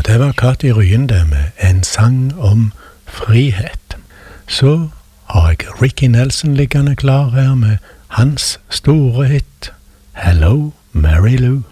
det var Kati Ryen det med en sang om frihet. Så har jeg Ricky Nelson liggende klar her med hans store hit, Hello, Mary Lou.